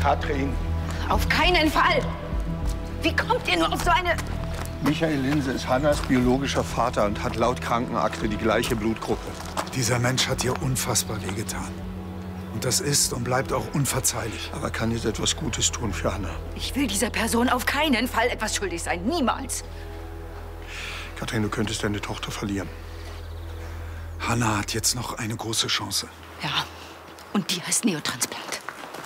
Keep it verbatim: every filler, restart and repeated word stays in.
Katrin. Auf keinen Fall! Wie kommt ihr nur auf so eine... Michael Linse ist Hannas biologischer Vater und hat laut Krankenakte die gleiche Blutgruppe. Dieser Mensch hat dir unfassbar wehgetan. Und das ist und bleibt auch unverzeihlich. Aber kann jetzt etwas Gutes tun für Hanna. Ich will dieser Person auf keinen Fall etwas schuldig sein. Niemals. Katrin, du könntest deine Tochter verlieren. Hanna hat jetzt noch eine große Chance. Ja, und die heißt Neotransplant.